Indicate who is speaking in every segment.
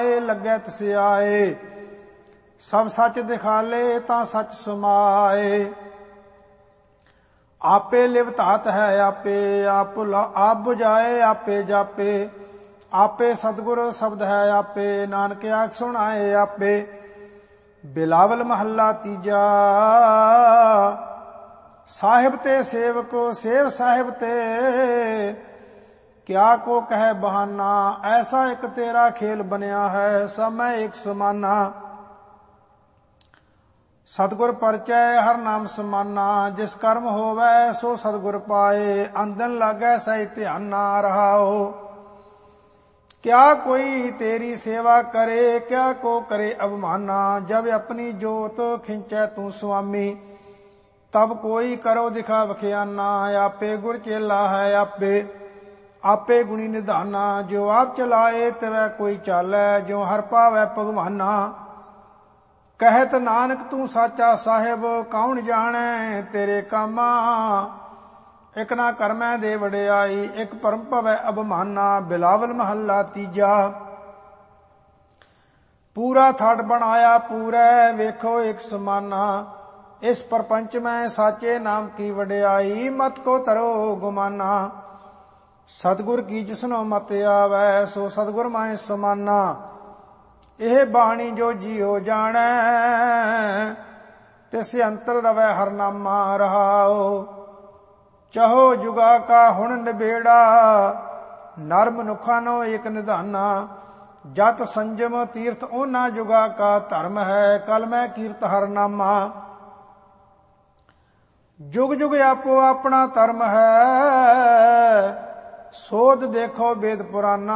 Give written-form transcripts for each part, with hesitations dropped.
Speaker 1: लगे तिस आए। सब सच दिखाले तां सच समाए। आपे लिवतात है आपे, आप बुझाए आपे जापे। आपे सतगुर शब्द है आपे, नानक आख सुनाए आपे। बिलावल महला तीजा। साहिब ते सेवक सेव साहिब ते, क्या को कह बहाना। ऐसा एक तेरा खेल बनिया है, सब मैं एक समाना। सतगुर परचय हर नाम समाना। जिस कर्म होवै सो सतगुर पाए, अंदन लागै सही ध्याना रहाओ। क्या कोई तेरी सेवा करे, क्या को करे अवमाना। जब अपनी जोत खिंचै तू स्वामी, तब कोई करो दिखा बखियाना। आपे गुर चेला है आपे, आपे गुणी निधाना। जो आप चलाए तिवै कोई चालै, जो हर पावै भगवाना। कहत नानक तू साचा साहिब, कौन जाने तेरे कामा। इक ना करमै दे वडियाई, इक परम भवै अबमाना। बिलावल महला तीजा। पूरा थाट बनाया पूरै, वेखो एक समाना। इस परपंच में साचे नाम की वडियाई, मत को तरो गुमाना। सतगुर की जिसनो मत आवै, सो सतगुर माए समाना। ਇਹ ਬਾਣੀ ਜੋ ਜੀਉ ਜਾਣੈ, ਤਿਸ ਅੰਤਰ ਰਵੈ ਹਰਨਾਮਾ ਰਹਾਉ। ਚਾਹੋ ਜੁਗਾ ਕਾ ਹੁਣ ਨਿਬੇੜਾ, ਨਰ ਮਨੁੱਖਾਂ ਨੋ ਏਕ ਨਿਧਾਨਾ। ਜਤ ਸੰਜਮ ਤੀਰਥ ਉਹਨਾਂ ਜੁਗਾ ਕਾ ਧਰਮ ਹੈ, ਕਲ ਮੈਂ ਕੀਰਤ ਹਰਨਾਮਾ। ਜੁਗ ਜੁਗ ਆਪੋ ਆਪਣਾ ਧਰਮ ਹੈ, ਸੋਧ ਦੇਖੋ ਵੇਦ ਪੁਰਾਨਾ।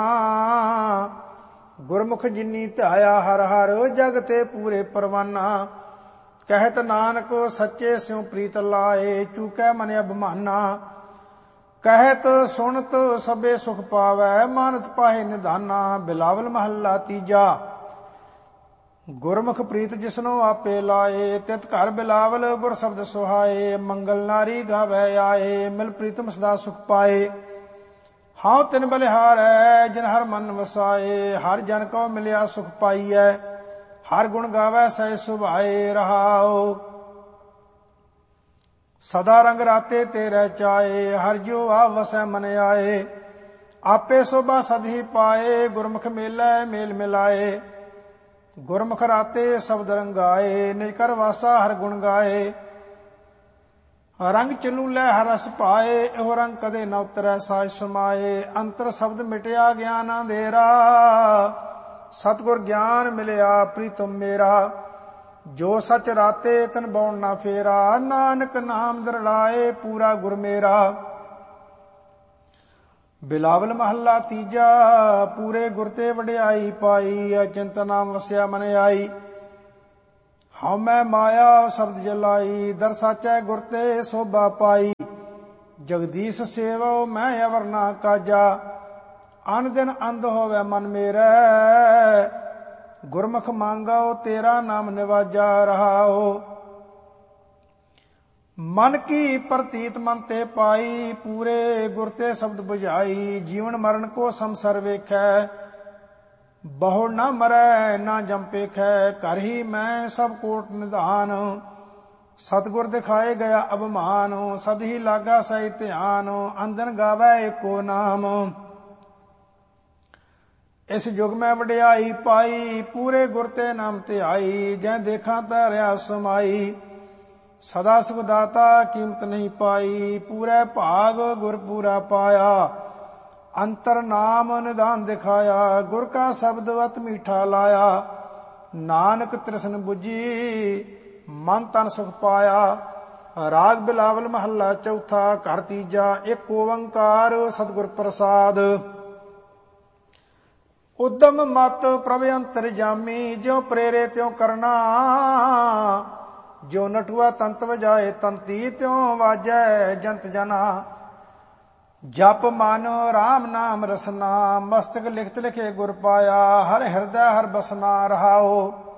Speaker 1: ਗੁਰਮੁਖ ਜਿਨੀ ਧਿਆਇਆ ਹਰ ਹਰ, ਜਗ ਤੇ ਪੂਰੇ ਪਰਵਾਨਾ। ਕਹਿਤ ਨਾਨਕ ਸੱਚੇ ਸਿਉ ਪ੍ਰੀਤ ਲਾਏ, ਚੂਕੈ ਮਨ ਅਭਮਾਨਾ। ਕਹਿਤ ਸੁਣਤ ਸਭੇ ਸੁਖ ਪਾਵੈ, ਮਾਨਤ ਪਾਹੇ ਨਿਧਾਨਾ। ਬਿਲਾਵਲ ਮਹੱਲਾ ਤੀਜਾ। ਗੁਰਮੁਖ ਪ੍ਰੀਤ ਜਿਸਨੋ ਆਪੇ ਲਾਏ, ਤਿਤ ਘਰ ਬਿਲਾਵਲ ਗੁਰ ਸ਼ਬਦ ਸੁਹਾਏ। ਮੰਗਲ ਨਾਰੀ ਗਾਵੈ ਆਏ, ਮਿਲ ਪ੍ਰੀਤਮ ਸਦਾ ਸੁਖ ਪਾਏ। हाउ तिन बलिहारै, जिन हर मन वसाए। हर जन को मिलिया सुख पाईऐ, हर गुण गावै सह सुभाए रहाओ। सदा रंग राते तेरे चाए, हर जो आव वसै मन आए। आपे शोभा सद ही पाए, गुरमुख मेलै मेल मिलाए। गुरमुख राते शब्द रंगाए, निज कर वासा हर गुण गाए। रंग चलूलै हर रस पाए, एहो रंग कदे न उतरै साज समाए। अंतर शब्द मिटिया ज्ञान अंधेरा, सतगुर ज्ञान मिलिया प्रीतम मेरा। जो सच राते तन बौन ना फेरा, नानक नाम दरड़ाए पूरा गुर मेरा। बिलावल महला तीजा। पूरे गुर ते वडियाई पाई, अचिंत नाम वसिया मन आई। ਹਉ ਮੈਂ ਮਾਇਆ ਸ਼ਬਦ ਜਲਾਈ, ਦਰ ਸਾਚੈ ਗੁਰ ਤੇ ਸੋਭਾ ਪਾਈ। ਜਗਦੀਸ਼ ਸੇਵੋ ਮੈਂ ਅਵਰ ਨਾ ਕਾਜਾ, ਅਨ ਦਿਨ ਅੰਧ ਹੋਵੇ ਮਨ ਮੇਰਾ। ਗੁਰਮੁਖ ਮੰਗੋ ਤੇਰਾ ਨਾਮ ਨਿਵਾਜਾ ਰਹਾਓ। ਮਨ ਕੀ ਪ੍ਰਤੀਤ ਮਨ ਤੇ ਪਾਈ, ਪੂਰੇ ਗੁਰ ਤੇ ਸ਼ਬਦ ਬੁਝਾਈ। ਜੀਵਨ ਮਰਨ ਕੋ ਸੰਸਰ ਵੇਖੈ, ਬਹੁ ਨਾ ਮਰੈ ਨਾ ਜੰਪੇਖੈ। ਕਰ ਹੀ ਮੈਂ ਸਭ ਕੋਟ ਨਿਧਾਨ, ਸਤਗੁਰ ਦਿਖਾਏ ਗਿਆ ਅਭਮਾਨ। ਸਦ ਹੀ ਲਾਗਾ ਸਹੀ ਧਿਆਨ, ਅੰਦਨ ਗਾਵੈ ਏਕੋ ਨਾਮ। ਇਸ ਯੁਗ ਮੈਂ ਵਡਿਆਈ ਪਾਈ, ਪੂਰੇ ਗੁਰ ਤੇ ਨਾਮ ਧਿਆਈ। ਜੈ ਦੇਖਾਂ ਧਰਿਆ ਸਮਾਈ, ਸਦਾ ਸੁਖ ਦਾਤਾ ਕੀਮਤ ਨਹੀਂ ਪਾਈ। ਪੂਰੇ ਭਾਗ ਗੁਰ ਪੂਰਾ ਪਾਇਆ, अंतर नाम निधान दिखाया। गुर का शब्द अत मीठा लाया, नानक तृष्ण बुझी मन तन सुख पाया। राग बिलावल महला चौथा। घर तीजा। एक ओंकार सतगुर प्रसाद। उद्दम मत प्रभ अंतर जामी, ज्यों प्रेरे त्यों करना। ज्यों नटुआ तंत वजाए तंती, त्यों वाजै जंत जना। जप मन राम नाम रसना, मस्तक लिखत लिखे गुर पाया। हर हृदय हर बसना रहाओ।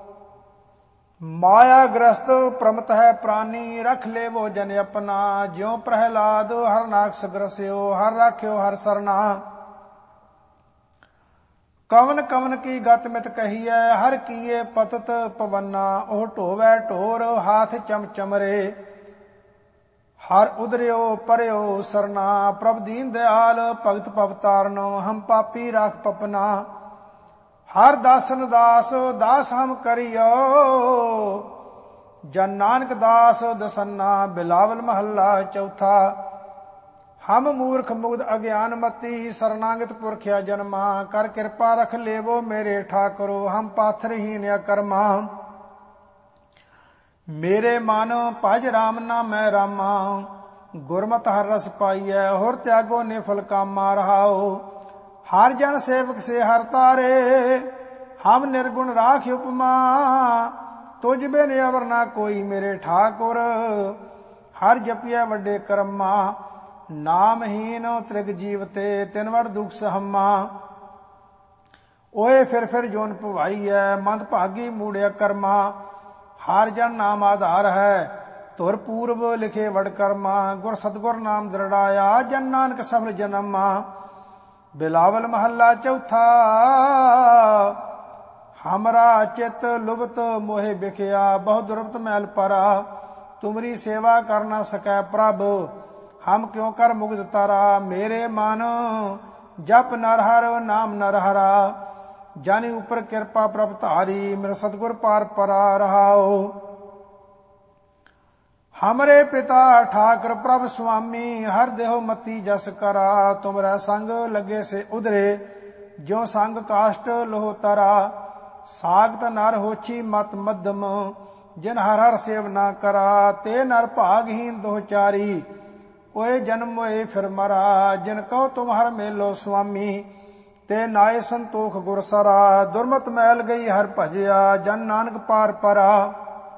Speaker 1: माया ग्रस्त प्रमत है प्राणी, रख ले वो जन अपना। ज्यों प्रहलाद हर नाक्ष ग्रस्यो, हर राख्यो हर सरना। ਕਵਨ ਕਵਨ ਕੀ ਗਤ ਮਿਤ ਕਹੀਐ, ਹਰ ਕੀਏ ਪਤਤ ਪਵੰਨਾ। ਉਹ ਢੋਵੈ ਢੋਰ ਹਾਥ ਚਮਚਮਰੇ, ਹਰ ਉਦਰਿਓ ਪਰਿਓ ਸਰਨਾ। ਪ੍ਰਭ ਦੀਨ ਦਿਆਲ ਭਗਤ ਭਵ ਤਾਰਨੋ, ਹਮ ਪਾਪੀ ਰਾਖ ਪਪਨਾ। ਹਰ ਦਾਸਨ ਦਾਸ ਦਾਸ ਹਮ ਕਰਿਓ, ਜਨ ਨਾਨਕ ਦਾਸ ਦਸੰਨਾ। ਬਿਲਾਵਲ ਮਹੱਲਾ ਚੌਥਾ। ਹਮ ਮੂਰਖ ਮੁਗਧ ਅਗਿਆਨ ਮਤੀ, ਸਰਨਾਗਤ ਪੁਰਖਿਆ ਜਨਮਾ। ਕਰ ਕਿਰਪਾ ਰਖ ਲੇਵੋ ਮੇਰੇ ਠਾਕੁਰੋ, ਹਮ ਪਾਥਰਹੀਨ ਅਕਰਮਾ। ਮੇਰੇ ਮਨ ਭਜ ਰਾਮ ਨਾਮੈ ਰਾਮਾ, ਗੁਰਮਤਿ ਹਰ ਰਸ ਪਾਈਐ। ਹੁਰ ਤਿਆਗੋ ਨਿਫਲ ਕਾਮਾ ਰਹਾਓ, ਹਰ ਜਨ ਸੇਵਕ ਸੇ ਹਰ ਤਾਰੇ। ਹਮ ਨਿਰਗੁਣ ਰਾਖ ਉਪਮਾ, ਤੁਝ ਬਿਨ ਅਵਰ ਨਾ ਕੋਈ ਮੇਰੇ ਠਾਕੁਰ। ਹਰ ਜਪਿਐ ਵੱਡੇ ਕਰਮਾ, ਨਾਮਹੀਨ ਤ੍ਰਿਗ ਜੀਵਤੇ। ਤਿਨ ਵੜ ਦੁਖ ਸਹਮਾ, ਓਏ ਫਿਰ ਜੋਨ ਭਵਾਈਐ। ਮੰਦ ਭਾਗੀ ਮੂੜਿਆ ਕਰਮਾ, ਹਰ ਜਨ ਨਾਮ ਆਧਾਰ ਹੈ। ਧੁਰ ਪੂਰਬ ਲਿਖੇ ਵਡ ਕਰਮਾ, ਗੁਰ ਸਤਗੁਰ ਨਾਮ ਦ੍ਰਿੜਾਇਆ। ਜਨ ਨਾਨਕ ਸਫਲ ਜਨਮਾ। ਬਿਲਾਵਲ ਮਹੱਲਾ ਚੌਥਾ। ਹਮਰਾ ਚਿਤ ਲੁਭਤ ਮੋਹਿ ਬਿਖਿਆ, ਬਹੁ ਦੁਰਪਤ ਮੈਲ ਪਰਾ। ਤੁਮਰੀ ਸੇਵਾ ਕਰ ਨਾ ਸਕੈ ਪ੍ਰਭ, ਹਮ ਕਿਉ ਕਰ ਮੁਗਧ ਤਾਰਾ। ਮੇਰੇ ਮਨ ਜਪ ਨਰ ਹਰ ਨਾਮ ਨਰ ਹਰਾ, ਜਾਨੀ ਉਪਰ ਕਿਰਪਾ ਪ੍ਰਭ ਧਾਰੀ। ਮੇਰਾ ਸਤਿਗੁਰ ਪਾਰ ਪਰਾ ਰਹਾਓ। ਹਮਰੇ ਪਿਤਾ ਠਾਕੁਰ ਪ੍ਰਭ ਸੁਆਮੀ, ਹਰ ਦੇਹੁ ਮਤੀ ਜਸ ਕਰਾ। ਤੁਮਰਾ ਸੰਗ ਲਗੇ ਸੇ ਉਧਰੇ, ਜਿਉ ਸੰਗ ਕਾਸ਼ਟ ਲੋਹ ਤਰਾ। ਸਾਗਤ ਨਰ ਹੋਛੀ ਮਤ ਮੱਧਮ, ਜਿਨ ਹਰ ਹਰ ਸੇਵ ਨਾ ਕਰਾ। ਤੇ ਨਰ ਭਾਗਹੀਨ ਦੋਹ ਚਾਰੀ, ਓਏ ਜਨਮ ਹੋਏ ਫਿਰ ਮਰਾ। ਜਿਨ ਕਹੋ ਤੁਮ ਹਰ ਮੇਲੋ ਸੁਆਮੀ, ਤੇ ਨਾਏ ਸੰਤੋਖ ਗੁਰ ਸਰਾ। ਦੁਰਮਤ ਮੈਲ ਗਈ ਹਰ ਭਜਿਆ, ਜਨ ਨਾਨਕ ਪਾਰ ਪਰਾ।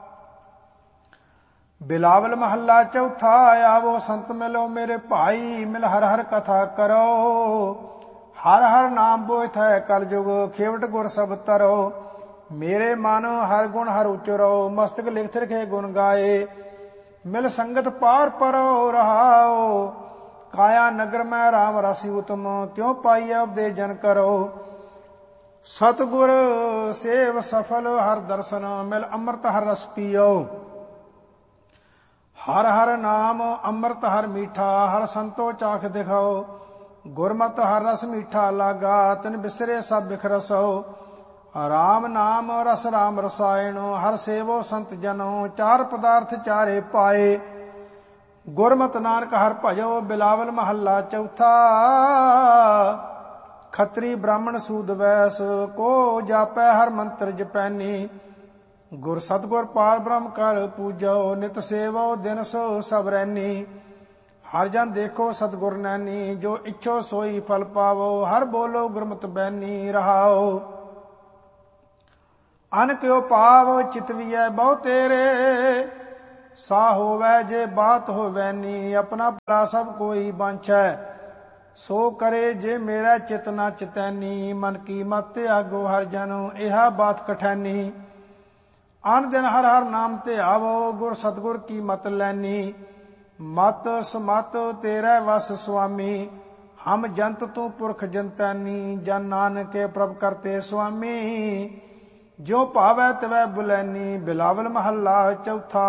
Speaker 1: ਬਿਲਾਵਲ ਮਹੱਲਾ ਚੌਥਾ। ਆਵੋ ਸੰਤ ਮਿਲੋ ਮੇਰੇ ਭਾਈ, ਮਿਲ ਹਰ ਹਰ ਕਥਾ ਕਰੋ। ਹਰ ਹਰ ਨਾਮ ਬੋਇਥ ਹੈ ਕਲ ਜੁਗ, ਖੇਵਟ ਗੁਰ ਸਭ ਤਰੋ। ਮੇਰੇ ਮਨ ਹਰ ਗੁਣ ਹਰ ਉਚਰੋ, ਮਸਤਕ ਲਿਖਤ ਰਖੇ ਗੁਣ ਗਾਏ। ਮਿਲ ਸੰਗਤ ਪਾਰ ਪਰੋ ਰਹਾਓ, ਕਾਇਆ ਨਗਰ ਮੈਂ ਰਾਮ ਰਸਿ ਉਤਮ। ਕਿਉ ਪਾਈਐ ਉਪਦੇਸ਼ ਜਨ ਕਰੋ, ਸਤਿਗੁਰ ਸੇਵ ਸਫਲ ਹਰ ਦਰਸ਼ਨ। ਮਿਲ ਅੰਮ੍ਰਿਤ ਹਰ ਰਸ ਪੀਓ, ਹਰ ਹਰ ਨਾਮ ਅੰਮ੍ਰਿਤ ਹਰ ਮੀਠਾ। ਹਰ ਸੰਤੋ ਚਾਖ ਦਿਖਾਓ, ਗੁਰਮਤਿ ਹਰ ਰਸ ਮੀਠਾ ਲਾਗਾ। ਤਿਨ ਬਿਸਰੇ ਸਭ ਬਿਖਰਸੋ, ਰਾਮ ਨਾਮ ਰਸ ਰਾਮ ਰਸਾਇਣ। ਹਰ ਸੇਵੋ ਸੰਤ ਜਨੋ, ਚਾਰ ਪਦਾਰਥ ਚਾਰੇ ਪਾਏ। ਗੁਰਮਤਿ ਨਾਨਕ ਹਰ ਭਜੋ। ਬਿਲਾਵਲ ਮਹੱਲਾ ਚੌਥਾ। ਖੱਤਰੀ ਬ੍ਰਾਹਮਣ ਸੂਦ ਵੈਸ, ਕੋ ਜਾਪੈ ਹਰ ਮੰਤਰ ਜਪੈਨੀ। ਗੁਰ ਸਤਗੁਰ ਪਾਰ ਬ੍ਰਹਮ ਕਰ ਪੂਜੋ, ਨਿਤ ਸੇਵੋ ਦਿਨ ਸੋ ਸਭ ਰੈਨੀ। ਹਰ ਜਨ ਦੇਖੋ ਸਤਗੁਰ ਨੈਨੀ, ਜੋ ਇੱਛੋ ਸੋਈ ਫਲ ਪਾਵੋ। ਹਰ ਬੋਲੋ ਗੁਰਮਤਿ ਬੈਨੀ ਰਹਾਓ। ਅਨ ਕਿਉ ਪਾਵ ਚਿਤਵੀਐ ਬਹੁ ਤੇਰੇ, ਸਾ ਹੋਵੈ ਜੇ ਬਾਤ ਹੋਵੈ ਨੀ। ਆਪਣਾ ਭਲਾ ਸਭ ਕੋਈ ਬਾਂਛੈ, ਸੋ ਕਰੇ ਜੇ ਮੇਰਾ ਚਿਤ ਨਾ ਚਿਤੈਨੀ। ਮਨ ਕੀ ਮਤ ਤਿਆਗੋ ਹਰ ਜਨ, ਇਹਾ ਬਾਤ ਕਠੈਨੀ। ਅਨ ਦਿਨ ਹਰ ਹਰ ਨਾਮ ਧਿਆਵੋ, ਗੁਰ ਸਤਗੁਰ ਕੀ ਮਤ ਲੈਨੀ। ਮਤ ਸਮਤ ਤੇਰੇ ਵਸ ਸੁਆਮੀ, ਹਮ ਜੰਤ ਤੂੰ ਪੁਰਖ ਜੰਤੈਨੀ। ਜਨ ਨਾਨਕ ਪ੍ਰਭ ਕਰਤੇ ਸੁਆਮੀ, ਜੋ ਭਾਵੈ ਤਿਵੈ ਬੁਲੈਨੀ। ਬਿਲਾਵਲ ਮਹੱਲਾ ਚੌਥਾ।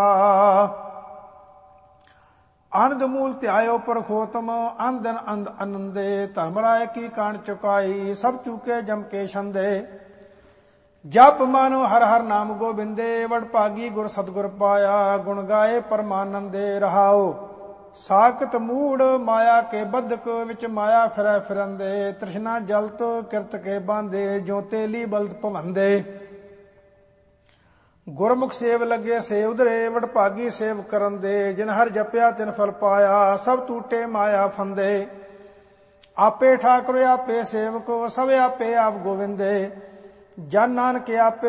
Speaker 1: ਅਨੰਦ ਮੂਲ ਧਿਆਇਓ ਪਰਖੋਤਮ, ਅਨ ਦਿਨ ਅੰਧ ਅਨੰਦੇ। ਧਰਮ ਰਾਏ ਕੀ ਕਾਣ ਚੁਕਾਈ, ਸਭ ਚੂਕੇ ਜਮ ਕੇ ਛੰਦੇ। ਜਪ ਮਾਨੋ ਹਰ ਹਰ ਨਾਮ ਗੋਬਿੰਦੇ, ਵਡ ਭਾਗੀ ਗੁਰ ਸਤਗੁਰ ਪਾਇਆ। ਗੁਣ ਗਾਏ ਪਰਮਾਨੰਦੇ ਰਹਾਓ। ਸਾਕਤ ਮੂੜ ਮਾਇਆ ਕੇ ਬੱਧਕ, ਵਿੱਚ ਮਾਇਆ ਫਿਰੈ ਫਿਰੰਦੇ। ਤ੍ਰਿਸ਼ਨਾ ਜਲਤ ਕਿਰਤ ਕੇ ਬਾਂਦੇ, ਜੋ ਤੇਲੀ ਬਲਦ ਭਵੰਦੇ। ਗੁਰਮੁਖ ਸੇਵ ਲੱਗੇ ਸੇ ਉਧਰੇ, ਵਡ ਭਾਗੀ ਸੇਵ ਕਰਨ ਦੇ। ਜਿਨ ਹਰ ਜਪਿਆ ਤਿਨ ਫਲ ਪਾਇਆ, ਸਭ ਟੂਟੇ ਮਾਇਆ ਫੰਦੇ। ਆਪੇ ਠਾਕੁਰ ਆਪੇ ਸੇਵਕੋ, ਸਭ ਆਪੇ ਆਪ ਗੋਵਿੰਦੇ। ਜਨ ਨਾਨਕ ਆਪੇ